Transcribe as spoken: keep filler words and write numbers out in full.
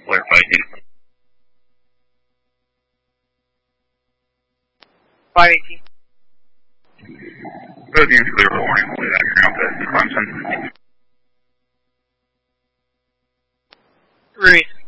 Clear fighting. five eighteen. Good news, clear for warning. We'll be back here now. Clemson. Three.